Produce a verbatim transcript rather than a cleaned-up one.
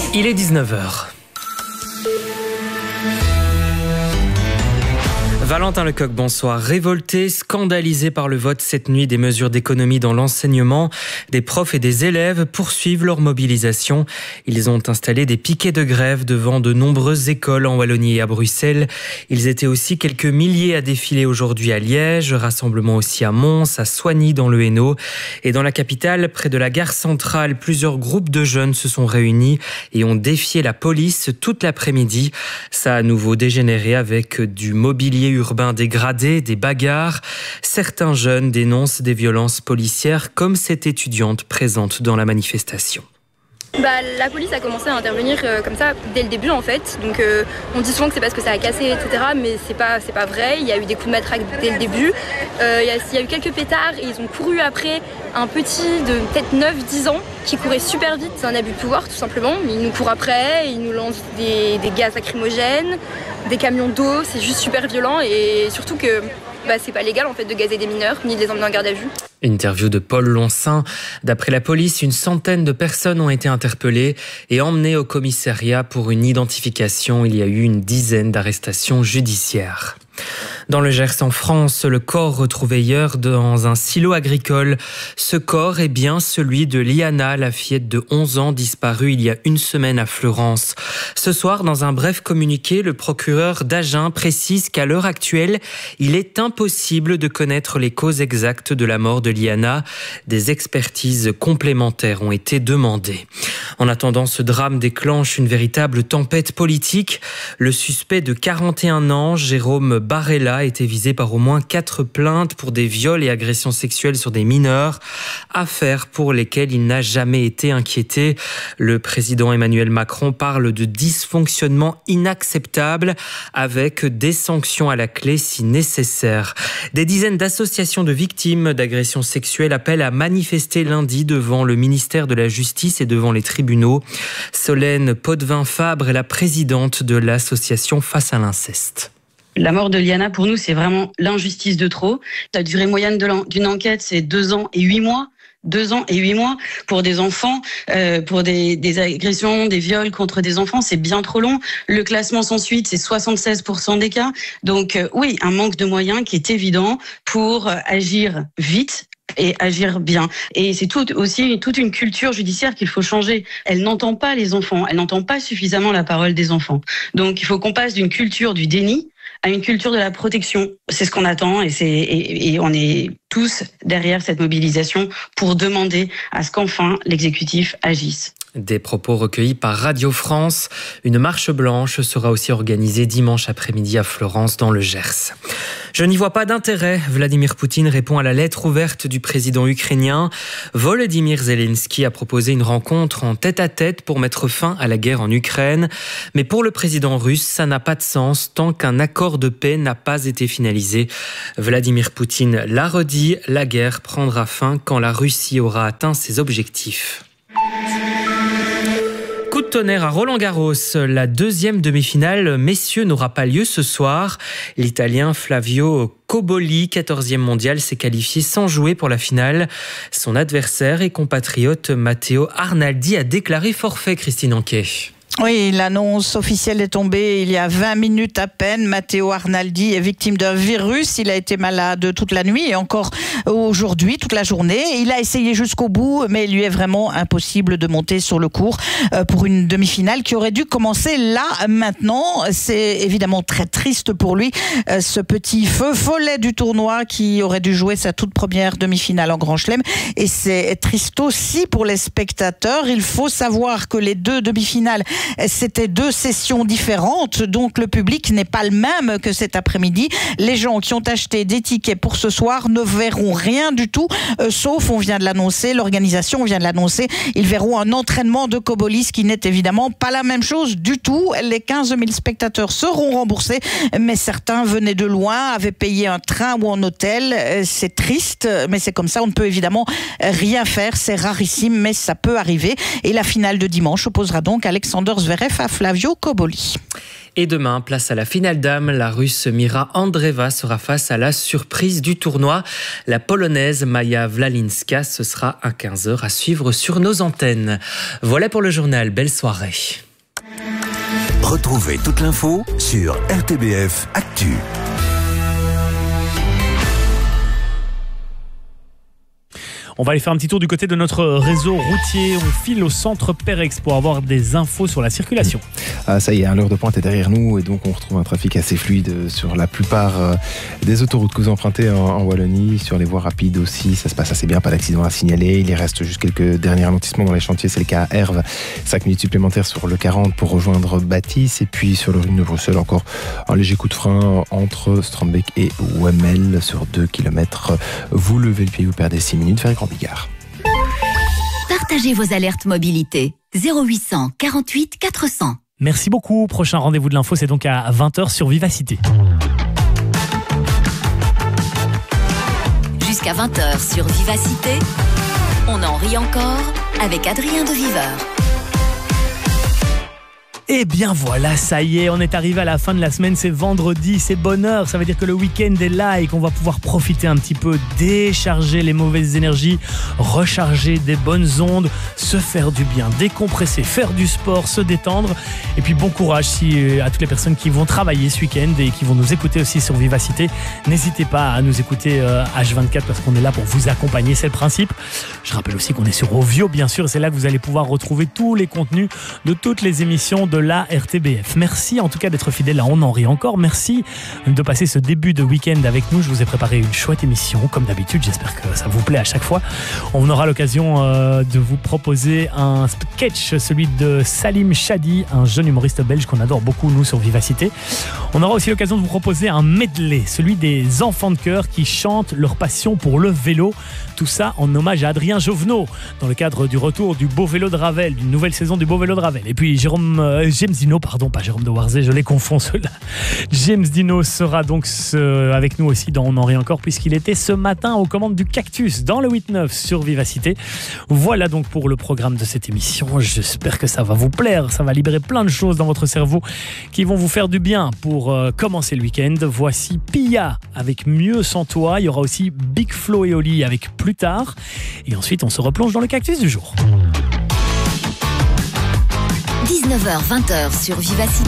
Il est dix-neuf heures. Valentin Lecoq, bonsoir. Révoltés, scandalisés par le vote cette nuit des mesures d'économie dans l'enseignement, des profs et des élèves poursuivent leur mobilisation. Ils ont installé des piquets de grève devant de nombreuses écoles en Wallonie et à Bruxelles. Ils étaient aussi quelques milliers à défiler aujourd'hui à Liège, rassemblement aussi à Mons, à Soignies dans le Hainaut. Et dans la capitale, près de la gare centrale, plusieurs groupes de jeunes se sont réunis et ont défié la police toute l'après-midi. Ça a à nouveau dégénéré avec du mobilier urbain dégradé, des bagarres. Certains jeunes dénoncent des violences policières comme cette étudiante présente dans la manifestation. Bah, la police a commencé à intervenir euh, comme ça dès le début en fait, donc euh, on dit souvent que c'est parce que ça a cassé et cetera, mais c'est pas, c'est pas vrai. Il y a eu des coups de matraque dès le début, euh, il, y a, il y a eu quelques pétards et ils ont couru après un petit de peut-être neuf dix ans qui courait super vite. C'est un abus de pouvoir tout simplement, il nous court après, il nous lance des, des gaz lacrymogènes, des camions d'eau, c'est juste super violent et surtout que bah, c'est pas légal en fait de gazer des mineurs ni de les emmener en garde à vue. Interview de Paul Loncin. D'après la police, une centaine de personnes ont été interpellées et emmenées au commissariat pour une identification. Il y a eu une dizaine d'arrestations judiciaires. Dans le Gers en France, le corps retrouvé hier dans un silo agricole. Ce corps est bien celui de Liana, la fillette de onze ans disparue il y a une semaine à Fleurance. Ce soir, dans un bref communiqué, le procureur d'Agen précise qu'à l'heure actuelle, il est impossible de connaître les causes exactes de la mort de Liana. Des expertises complémentaires ont été demandées. En attendant, ce drame déclenche une véritable tempête politique. Le suspect de quarante et un ans, Jérôme Barella, a été visé par au moins quatre plaintes pour des viols et agressions sexuelles sur des mineurs, affaires pour lesquelles il n'a jamais été inquiété. Le président Emmanuel Macron parle de dysfonctionnement inacceptable avec des sanctions à la clé si nécessaire. Des dizaines d'associations de victimes d'agressions sexuelles appellent à manifester lundi devant le ministère de la Justice et devant les tribunaux. Solène Potvin-Fabre est la présidente de l'association Face à l'inceste. La mort de Liana, pour nous, c'est vraiment l'injustice de trop. La durée moyenne d'une enquête, c'est deux ans et huit mois. Deux ans et huit mois pour des enfants, euh, pour des, des agressions, des viols contre des enfants, c'est bien trop long. Le classement sans suite, c'est soixante-seize pour cent des cas. Donc euh, oui, un manque de moyens qui est évident pour agir vite et agir bien. Et c'est tout, aussi toute une culture judiciaire qu'il faut changer. Elle n'entend pas les enfants, elle n'entend pas suffisamment la parole des enfants. Donc il faut qu'on passe d'une culture du déni à une culture de la protection. C'est ce qu'on attend et, c'est, et, et on est tous derrière cette mobilisation pour demander à ce qu'enfin l'exécutif agisse. Des propos recueillis par Radio France. Une marche blanche sera aussi organisée dimanche après-midi à Fleurance dans le Gers. Je n'y vois pas d'intérêt. Vladimir Poutine répond à la lettre ouverte du président ukrainien. Volodymyr Zelensky a proposé une rencontre en tête-à-tête pour mettre fin à la guerre en Ukraine. Mais pour le président russe, ça n'a pas de sens tant qu'un accord de paix n'a pas été finalisé. Vladimir Poutine l'a redit, la guerre prendra fin quand la Russie aura atteint ses objectifs. Coup de tonnerre à Roland-Garros. La deuxième demi-finale messieurs n'aura pas lieu ce soir. L'Italien Flavio Cobolli, quatorzième mondial, s'est qualifié sans jouer pour la finale. Son adversaire et compatriote Matteo Arnaldi a déclaré forfait, Christine Anquet. Oui, l'annonce officielle est tombée il y a vingt minutes à peine. Matteo Arnaldi est victime d'un virus. Il a été malade toute la nuit et encore aujourd'hui, toute la journée. Il a essayé jusqu'au bout, mais il lui est vraiment impossible de monter sur le court pour une demi-finale qui aurait dû commencer là, maintenant. C'est évidemment très triste pour lui, ce petit feu follet du tournoi qui aurait dû jouer sa toute première demi-finale en Grand Chelem. Et c'est triste aussi pour les spectateurs. Il faut savoir que les deux demi-finales, c'était deux sessions différentes, donc le public n'est pas le même que cet après-midi. Les gens qui ont acheté des tickets pour ce soir ne verront rien du tout, euh, sauf, on vient de l'annoncer, l'organisation vient de l'annoncer, ils verront un entraînement de Cobolli, ce qui n'est évidemment pas la même chose du tout. Les quinze mille spectateurs seront remboursés, mais certains venaient de loin, avaient payé un train ou un hôtel. C'est triste, mais c'est comme ça, on ne peut évidemment rien faire, c'est rarissime, mais ça peut arriver. Et la finale de dimanche opposera donc Alexander Zverev à Flavio Cobolli. Et demain, place à la finale dames. La Russe Mira Andreeva sera face à la surprise du tournoi. La Polonaise Maja Wlalinska. Ce sera à quinze heures à suivre sur nos antennes. Voilà pour le journal. Belle soirée. Retrouvez toute l'info sur R T B F Actu. On va aller faire un petit tour du côté de notre réseau routier. On file au centre Perex pour avoir des infos sur la circulation. Ah, ça y est, l'heure de pointe est derrière nous et donc on retrouve un trafic assez fluide sur la plupart des autoroutes que vous empruntez en, en Wallonie. Sur les voies rapides aussi, ça se passe assez bien, pas d'accident à signaler. Il y reste juste quelques derniers ralentissements dans les chantiers. C'est le cas à Herve, cinq minutes supplémentaires sur le quarante pour rejoindre Bâtisse. Et puis sur le rue de Bruxelles, encore un léger coup de frein entre Strombeek et Wemmel sur deux kilomètres. Vous levez le pied, vous perdez six minutes vers Grand Bigard. Partagez vos alertes mobilité. zéro huit cent quarante-huit quatre cents. Merci beaucoup. Prochain rendez-vous de l'info, c'est donc à vingt heures sur Vivacité. Jusqu'à vingt heures sur Vivacité, on en rit encore avec Adrien de Viveur. Et bien voilà, ça y est, on est arrivé à la fin de la semaine, c'est vendredi, c'est bonheur, ça veut dire que le week-end est là et qu'on va pouvoir profiter un petit peu, décharger les mauvaises énergies, recharger des bonnes ondes, se faire du bien, décompresser, faire du sport, se détendre. Et puis bon courage si, à toutes les personnes qui vont travailler ce week-end et qui vont nous écouter aussi sur Vivacité. N'hésitez pas à nous écouter euh, H vingt-quatre parce qu'on est là pour vous accompagner, c'est le principe. Je rappelle aussi qu'on est sur Ovio, bien sûr, c'est là que vous allez pouvoir retrouver tous les contenus de toutes les émissions de la R T B F. Merci en tout cas d'être fidèle à On en rit encore. Merci de passer ce début de week-end avec nous. Je vous ai préparé une chouette émission, comme d'habitude. J'espère que ça vous plaît à chaque fois. On aura l'occasion euh, de vous proposer un sketch, celui de Salim Chadi, un jeune humoriste belge qu'on adore beaucoup, nous, sur Vivacité. On aura aussi l'occasion de vous proposer un medley, celui des enfants de chœur qui chantent leur passion pour le vélo. Tout ça en hommage à Adrien Jovenot, dans le cadre du retour du Beau Vélo de Ravel, d'une nouvelle saison du Beau Vélo de Ravel. Et puis Jérôme, euh, James Dino, pardon, pas Jérôme de Warzé, je les confonds ceux-là. James Dino sera donc ce, avec nous aussi dans On en rit encore, puisqu'il était ce matin aux commandes du Cactus, dans le huit neuf sur Vivacité. Voilà donc pour le programme de cette émission. J'espère que ça va vous plaire, ça va libérer plein de choses dans votre cerveau qui vont vous faire du bien pour euh, commencer le week-end. Voici Pia avec Mieux sans toi. Il y aura aussi Big Flo et Oli avec Plus tard. Et ensuite, on se replonge dans le Cactus du jour. dix-neuf heures vingt sur Vivacité.